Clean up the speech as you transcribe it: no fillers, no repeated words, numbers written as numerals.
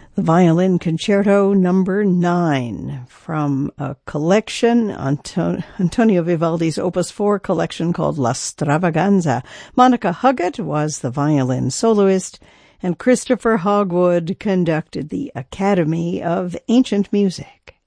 The Violin Concerto Number 9 from a collection, Antonio Vivaldi's Opus 4 collection called La Stravaganza. Monica Huggett was the violin soloist, and Christopher Hogwood conducted the Academy of Ancient Music.